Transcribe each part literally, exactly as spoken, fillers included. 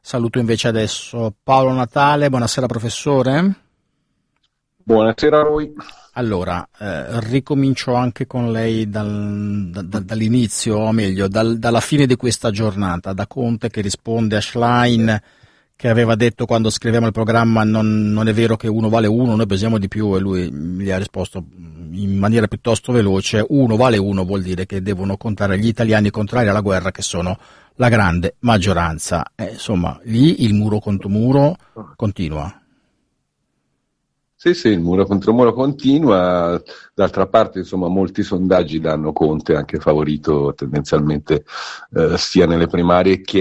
Saluto invece adesso Paolo Natale. Buonasera professore. Buonasera a voi. Allora, eh, ricomincio anche con lei dal, da, da, dall'inizio, o meglio, dal, dalla fine di questa giornata, da Conte che risponde a Schlein, che aveva detto quando scriviamo il programma non, non è vero che uno vale uno, noi pesiamo di più, e lui gli ha risposto in maniera piuttosto veloce: uno vale uno vuol dire che devono contare gli italiani contrari alla guerra, che sono la grande maggioranza. Eh, insomma, lì il muro contro muro continua. Sì, sì, il muro contro muro continua. D'altra parte, insomma, molti sondaggi danno Conte anche favorito tendenzialmente eh, sia nelle primarie che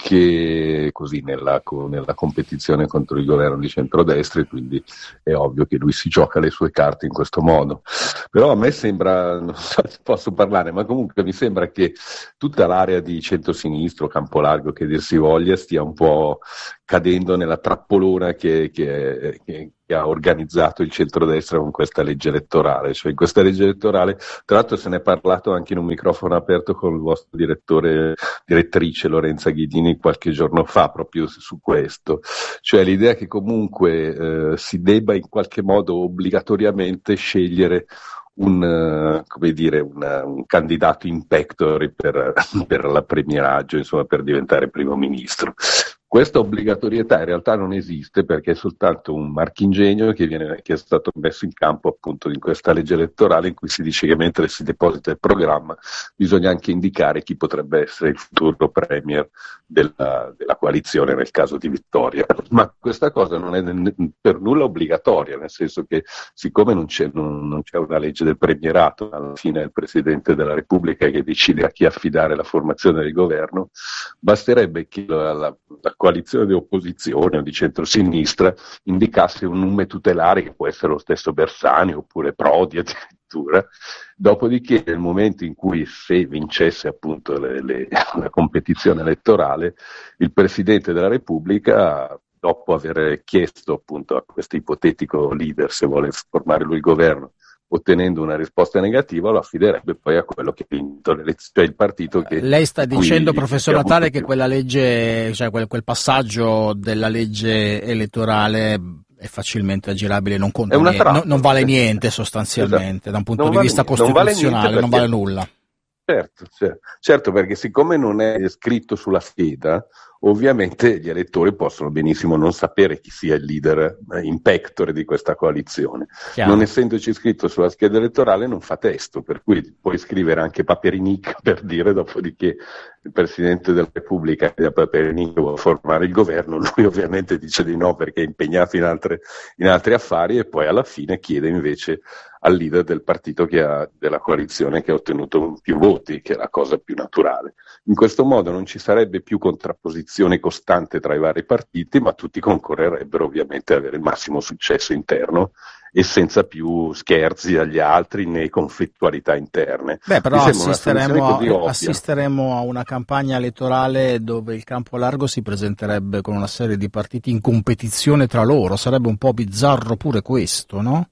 anche così nella, nella competizione contro il governo di centrodestra, e quindi è ovvio che lui si gioca le sue carte in questo modo. Però a me sembra, non so se posso parlare, ma comunque mi sembra che tutta l'area di centro-sinistro, campo largo che dir si voglia, stia un po' cadendo nella trappolona che, che, che, che ha organizzato il centrodestra con questa legge elettorale. Cioè, in questa legge elettorale, tra l'altro se ne è parlato anche in un microfono aperto con il vostro direttore, direttrice Lorenza Ghidini qualche giorno fa, proprio su questo. Cioè l'idea che comunque eh, si debba in qualche modo obbligatoriamente scegliere un, uh, come dire, un, uh, un candidato in pectore per, per l'appremieraggio, insomma, per diventare primo ministro. Questa obbligatorietà in realtà non esiste, perché è soltanto un marchingegno che, viene, che è stato messo in campo appunto in questa legge elettorale, in cui si dice che mentre si deposita il programma bisogna anche indicare chi potrebbe essere il futuro premier della, della coalizione nel caso di vittoria. Ma questa cosa non è per nulla obbligatoria, nel senso che siccome non c'è, non, non c'è una legge del premierato, alla fine è il Presidente della Repubblica che decide a chi affidare la formazione del governo, basterebbe che la, la, la coalizione di opposizione o di centrosinistra indicasse un nome tutelare, che può essere lo stesso Bersani oppure Prodi addirittura. Dopodiché, nel momento in cui, se vincesse appunto le, le, la competizione elettorale, il Presidente della Repubblica, dopo aver chiesto appunto a questo ipotetico leader se vuole formare lui il governo, ottenendo una risposta negativa, lo affiderebbe poi a quello che ha vinto l'elezione, cioè il partito che... Lei sta dicendo, professor Natale, che quella legge, cioè quel, quel passaggio della legge elettorale è facilmente aggirabile, non conta niente, no, non vale niente sostanzialmente, esatto, da un punto non di vale, vista costituzionale, non vale, non vale nulla. Certo, certo, certo, perché siccome non è scritto sulla scheda, ovviamente gli elettori possono benissimo non sapere chi sia il leader in pectore di questa coalizione. Chiaro. Non essendoci scritto sulla scheda elettorale non fa testo, per cui puoi scrivere anche Paperinik, per dire, dopodiché il Presidente della Repubblica da Paperinik vuole formare il governo, lui ovviamente dice di no perché è impegnato in, altre, in altri affari, e poi alla fine chiede invece al leader del partito che ha, della coalizione che ha ottenuto più voti, che è la cosa più naturale. In questo modo non ci sarebbe più contrapposizione costante tra i vari partiti, ma tutti concorrerebbero ovviamente ad avere il massimo successo interno e senza più scherzi agli altri né conflittualità interne. Beh, però assisteremo a, assisteremo a una campagna elettorale dove il campo largo si presenterebbe con una serie di partiti in competizione tra loro. Sarebbe un po' bizzarro pure questo, no?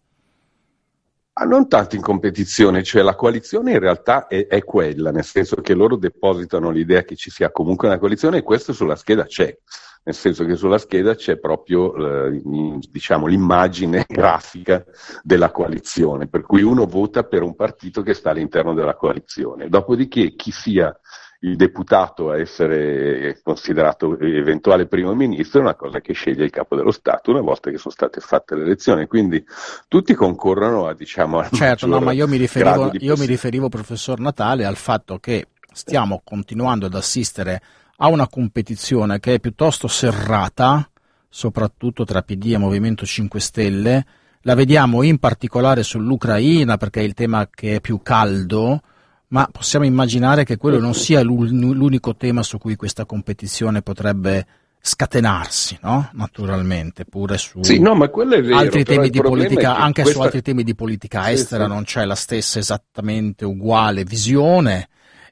Ah, non tanto in competizione, cioè la coalizione in realtà è, è quella, nel senso che loro depositano l'idea che ci sia comunque una coalizione, e questo sulla scheda c'è, nel senso che sulla scheda c'è proprio eh, diciamo l'immagine grafica della coalizione, per cui uno vota per un partito che sta all'interno della coalizione. Dopodiché chi sia il deputato a essere considerato eventuale primo ministro è una cosa che sceglie il capo dello Stato una volta che sono state fatte le elezioni, quindi tutti concorrono a, diciamo, a certo, no, ma io mi riferivo, io mi riferivo, professor Natale, al fatto che stiamo continuando ad assistere a una competizione che è piuttosto serrata, soprattutto tra P D e Movimento cinque Stelle. La vediamo in particolare sull'Ucraina, perché è il tema che è più caldo, ma possiamo immaginare che quello non sia l'unico tema su cui questa competizione potrebbe scatenarsi, no? Naturalmente, pure su sì, no, ma quello è vero, altri temi di politica, anche questa... su altri temi di politica estera, sì, sì. Non c'è la stessa esattamente uguale visione,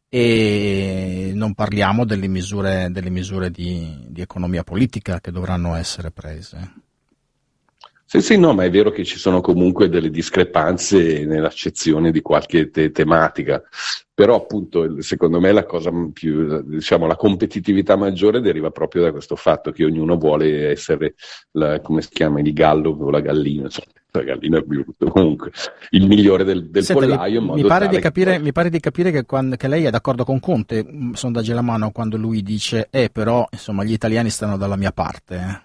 e non parliamo delle misure, delle misure di, di economia politica che dovranno essere prese. Sì, sì, no, ma è vero che ci sono comunque delle discrepanze nell'accezione di qualche te- tematica, però appunto secondo me la cosa più, diciamo, la competitività maggiore deriva proprio da questo fatto che ognuno vuole essere, la, come si chiama, il gallo o la gallina, cioè, la gallina è brutto, comunque, il migliore del, del Senta, mi, pollaio in mi modo pare di tale che capire, poi... mi pare di capire che, quando, che lei è d'accordo con Conte, mh, sondaggi alla mano, quando lui dice, eh però, insomma, gli italiani stanno dalla mia parte. eh.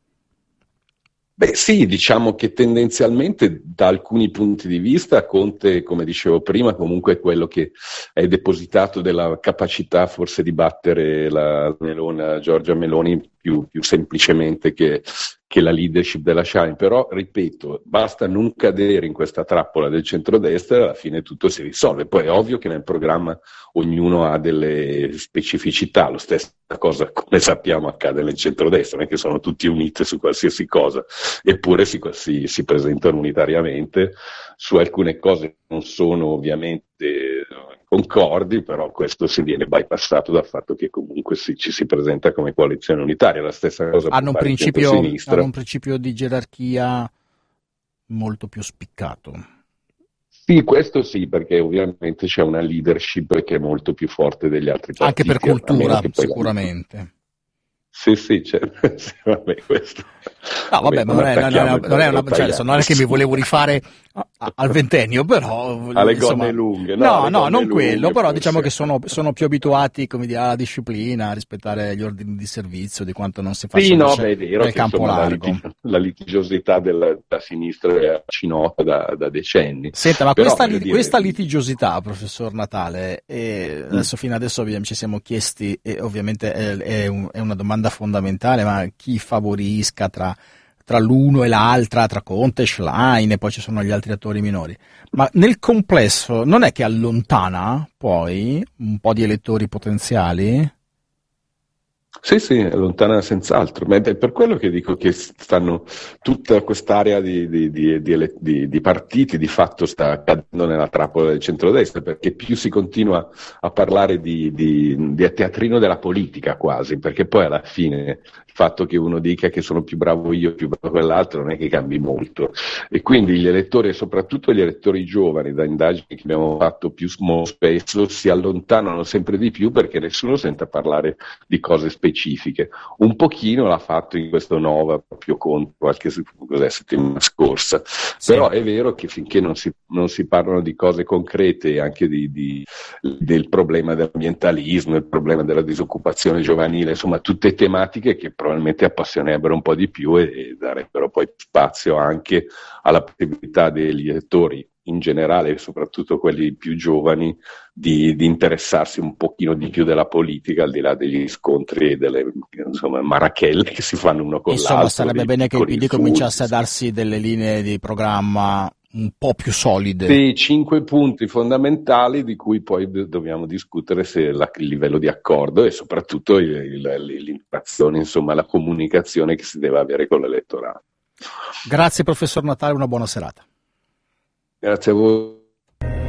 Beh sì, diciamo che tendenzialmente da alcuni punti di vista Conte, come dicevo prima, comunque è quello che è depositato della capacità forse di battere la Melona, Giorgia Meloni più, più semplicemente che, che la leadership della Shine, però ripeto, basta non cadere in questa trappola del centrodestra e alla fine tutto si risolve. Poi è ovvio che nel programma ognuno ha delle specificità, lo stesso cosa come sappiamo accade nel centrodestra, non è che sono tutti uniti su qualsiasi cosa, eppure si, si, si presentano unitariamente, su alcune cose non sono ovviamente concordi, però questo si viene bypassato dal fatto che comunque si, ci si presenta come coalizione unitaria, la stessa cosa può Hanno un fare il principio, hanno centro-sinistra. un principio di gerarchia molto più spiccato. Sì, questo sì, perché ovviamente c'è una leadership che è molto più forte degli altri Anche per partiti, a meno cultura, che poi la... sicuramente. Sì, sì, c'è... sì, vabbè, questo... No, Vabbè, vabbè, ma non non è, non attacchiamo è, il non è povero una, cioè, non Tajani. è che mi volevo rifare a- a- al ventennio, però, Alle insomma, gonne lunghe, no, no, alle no, gonne non quello, lunghe però diciamo forse. che sono, sono più abituati, come dire, alla disciplina, a rispettare gli ordini di servizio, di quanto non si faccia Sì, no, invece beh, è vero nel che campo insomma la, largo. litig- la litigiosità della, della sinistra è nota da, da decenni, Senta, ma però questa, voglio lit- dire... questa litigiosità, professor Natale, e mm, adesso fino adesso abbiamo- ci siamo chiesti, e ovviamente è, è un- è una domanda fondamentale, ma chi favorisca tra, tra l'uno e l'altra, tra Conte e Schlein, e poi ci sono gli altri attori minori. Ma nel complesso non è che allontana poi un po' di elettori potenziali? Sì, sì, è lontana senz'altro, ma è per quello che dico che stanno tutta quest'area di, di, di, di ele- di- di partiti di fatto sta cadendo nella trappola del centrodestra, perché più si continua a parlare di, di, di teatrino della politica quasi, perché poi alla fine il fatto che uno dica che sono più bravo io, più bravo quell'altro, non è che cambi molto. E quindi gli elettori, e soprattutto gli elettori giovani, da indagini che abbiamo fatto più spesso, si allontanano sempre di più perché nessuno sente parlare di cose specifiche. Un pochino l'ha fatto in questo Nova proprio Conte qualche cos'è, settimana scorsa, Sì. però è vero che finché non si, non si parlano di cose concrete e anche di, di, del problema dell'ambientalismo, il problema della disoccupazione giovanile, insomma tutte tematiche che probabilmente appassionerebbero un po' di più e, e darebbero poi spazio anche alla possibilità degli elettori in generale, soprattutto quelli più giovani, di, di interessarsi un pochino di più della politica, al di là degli scontri e delle insomma, marachelle che si fanno uno con Insomma, l'altro, sarebbe dei bene che il piccoli P D insulti. cominciasse a darsi delle linee di programma un po' più solide. Sì, cinque punti fondamentali di cui poi do- dobbiamo discutere se la- il livello di accordo e soprattutto il- il- l'interazione, insomma, la comunicazione che si deve avere con l'elettorato. Grazie professor Natale, una buona serata. Grazie a voi.